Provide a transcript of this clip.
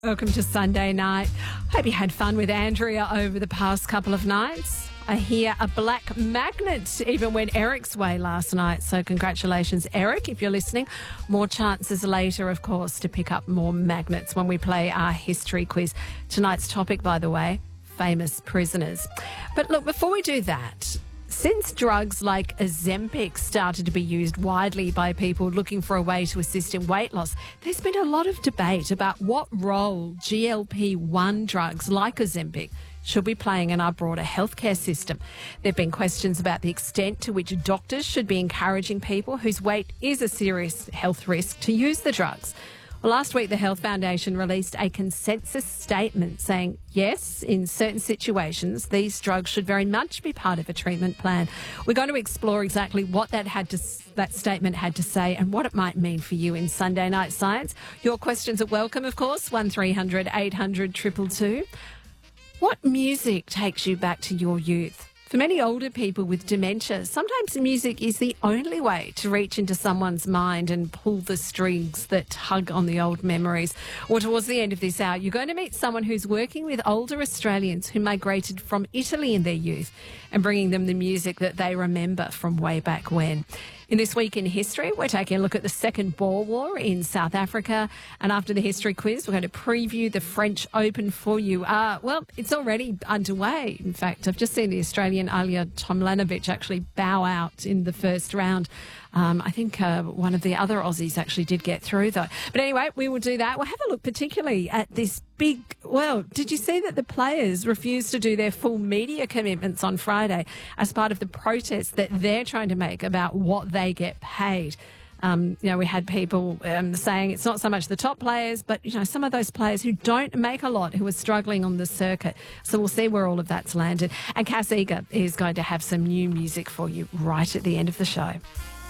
Welcome to Sunday night. Hope you had fun with Andrea over the past couple of nights. I hear a black magnet even went Eric's way last night. So congratulations, Eric, if you're listening. More chances later, of course, to pick up more magnets when we play our history quiz. Tonight's topic, by the way, famous prisoners. But look, before we do that, since drugs like Ozempic started to be used widely by people looking for a way to assist in weight loss, there's been a lot of debate about what role GLP-1 drugs like Ozempic should be playing in our broader healthcare system. There have been questions about the extent to which doctors should be encouraging people whose weight is a serious health risk to use the drugs. Well, last week, the Health Foundation released a consensus statement saying, yes, in certain situations, these drugs should very much be part of a treatment plan. We're going to explore exactly what that statement had to say and what it might mean for you in Sunday Night Science. Your questions are welcome, of course, 1300 800 222. What music takes you back to your youth? For many older people with dementia, sometimes music is the only way to reach into someone's mind and pull the strings that tug on the old memories. Or towards the end of this hour, you're going to meet someone who's working with older Australians who migrated from Italy in their youth and bringing them the music that they remember from way back when. In This Week in History, we're taking a look at the Second Boer War in South Africa. And after the history quiz, we're going to preview the French Open for you. Well, it's already underway. In fact, I've just seen the Australian Alja Tomljanovic actually bow out in the first round. I think one of the other Aussies actually did get through, though. But anyway, we will do that. We'll have a look particularly at this did you see that the players refused to do their full media commitments on Friday as part of the protest that they're trying to make about what they get paid? We had people saying it's not so much the top players, but, some of those players who don't make a lot, who are struggling on the circuit. So we'll see where all of that's landed. And Cass Eager is going to have some new music for you right at the end of the show.